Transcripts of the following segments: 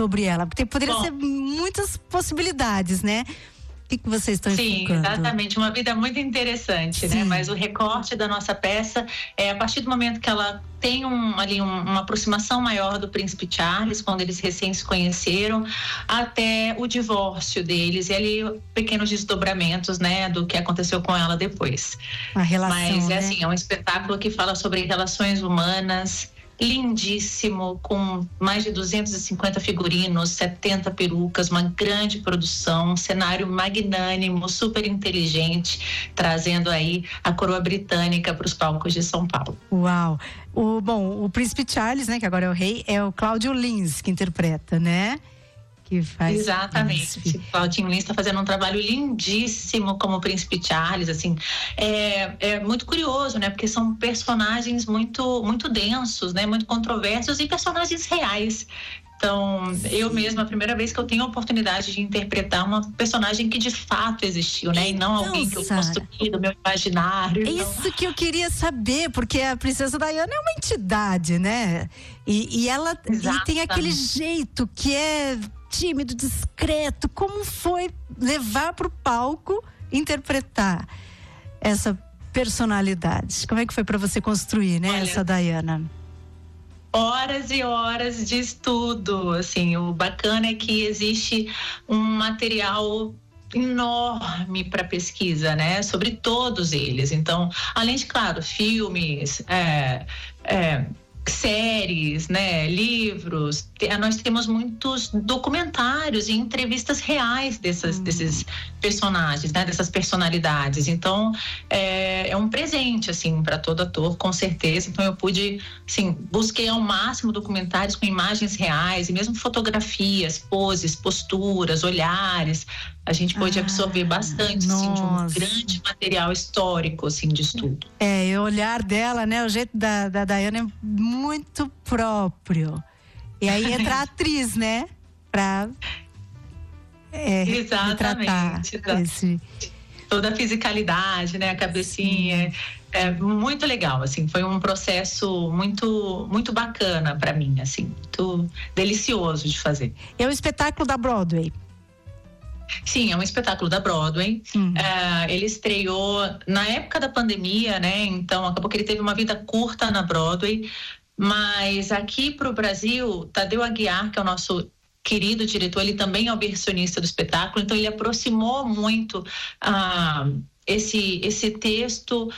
sobre ela? Porque poderia ser muitas possibilidades, né? O que vocês estão explicando? Sim, exatamente. Uma vida muito interessante, né? Mas o recorte da nossa peça é a partir do momento que ela tem uma aproximação maior do príncipe Charles, quando eles recém se conheceram, até o divórcio deles e ali pequenos desdobramentos, né, do que aconteceu com ela depois. A relação, mas né? assim, é um espetáculo que fala sobre relações humanas, lindíssimo, com mais de 250 figurinos, 70 perucas, uma grande produção, um cenário magnânimo, super inteligente, trazendo aí a coroa britânica para os palcos de São Paulo. Uau! O príncipe Charles, né, que agora é o rei, é o Cláudio Lins que interpreta, né? Que faz. Exatamente. Claudinho Lins está fazendo um trabalho lindíssimo como Príncipe Charles, assim, é muito curioso, né? Porque são personagens muito, muito densos, né? Muito controversos e personagens reais. Então, eu mesma, a primeira vez que eu tenho a oportunidade de interpretar uma personagem que de fato existiu, né? E não alguém que eu construí do meu imaginário. É isso que eu queria saber, porque a princesa Diana é uma entidade, né? E ela tem aquele jeito que é tímido, discreto. Como foi levar para o palco interpretar essa personalidade? Como é que foi para você construir, né, essa Diana? Horas e horas de estudo, assim, o bacana é que existe um material enorme para pesquisa, né, sobre todos eles. Então, além de, claro, filmes, séries, né, livros, nós temos muitos documentários e entrevistas reais desses personagens, né, dessas personalidades. Então é um presente, assim, para todo ator, com certeza. Então eu pude, assim, busquei ao máximo documentários com imagens reais e mesmo fotografias, poses, posturas, olhares. A gente pôde absorver bastante, assim, de um grande material histórico, assim, de estudo. E o olhar dela, né, o jeito da Diana é muito próprio. E aí entra a atriz, né, pra exatamente. Toda a fisicalidade, né, a cabecinha. É muito legal, assim, foi um processo muito, muito bacana para mim, assim, muito delicioso de fazer. É um espetáculo da Broadway. Sim, é um espetáculo da Broadway. Ele estreou na época da pandemia, né? Então acabou que ele teve uma vida curta na Broadway, mas aqui para o Brasil, Tadeu Aguiar, que é o nosso querido diretor, ele também é o versionista do espetáculo, então ele aproximou muito esse texto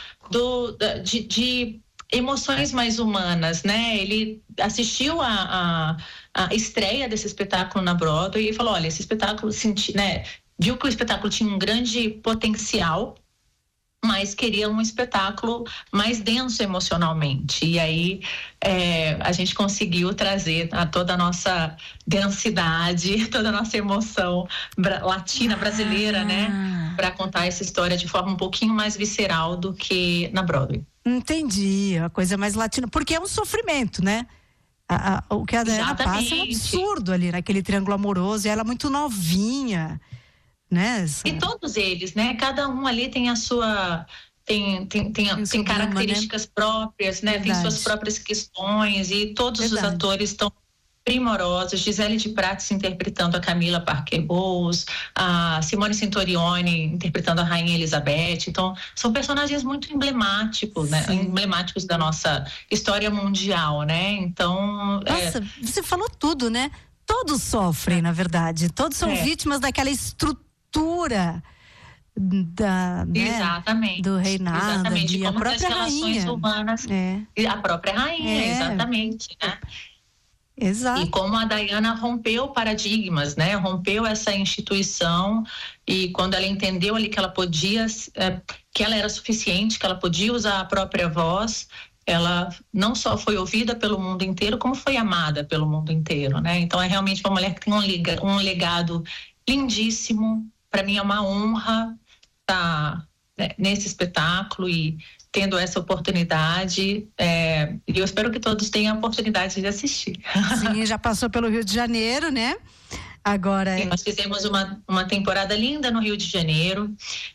de emoções mais humanas, né? Ele assistiu a estreia desse espetáculo na Broadway e falou: olha, esse espetáculo, né, viu que o espetáculo tinha um grande potencial, mas queria um espetáculo mais denso emocionalmente. E aí a gente conseguiu trazer toda a nossa densidade, toda a nossa emoção latina, brasileira, né, para contar essa história de forma um pouquinho mais visceral do que na Broadway. Entendi, a coisa mais latina, porque é um sofrimento, né? O que a Diana passa é um absurdo ali naquele triângulo amoroso, e ela é muito novinha, né? E todos eles, né? Cada um ali tem a sua... Tem características próprias, né? Tem suas próprias questões, e todos os atores estão primorosos. Gisele de Prates interpretando a Camila Parker Bowles, a Simone Centurione interpretando a Rainha Elizabeth. Então, são personagens muito emblemáticos, né? Emblemáticos da nossa história mundial, né? Então... Nossa, você falou tudo, né? Todos sofrem, na verdade. Todos são vítimas daquela estrutura exatamente, do reinado. Exatamente, e a própria as relações rainha. Humanas. A própria rainha, exatamente, né? Exato. E como a Diana rompeu paradigmas, né? Rompeu essa instituição, e quando ela entendeu ali que ela podia, que ela era suficiente, que ela podia usar a própria voz, ela não só foi ouvida pelo mundo inteiro, como foi amada pelo mundo inteiro, né? Então é realmente uma mulher que tem um legado lindíssimo. Para mim é uma honra estar nesse espetáculo e tendo essa oportunidade, e eu espero que todos tenham a oportunidade de assistir. Sim, já passou pelo Rio de Janeiro, né? Agora... Nós fizemos uma temporada linda no Rio de Janeiro,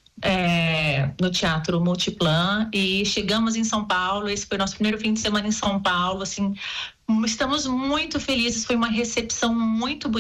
no Teatro Multiplan, e chegamos em São Paulo. Esse foi nosso primeiro fim de semana em São Paulo, assim, estamos muito felizes, foi uma recepção muito bonita.